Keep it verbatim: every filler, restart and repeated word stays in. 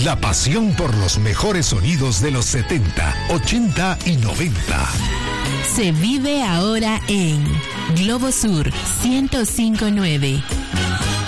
La pasión por los mejores sonidos de los setenta, ochenta y noventa. Se vive ahora en Globo Sur ciento cinco punto nueve.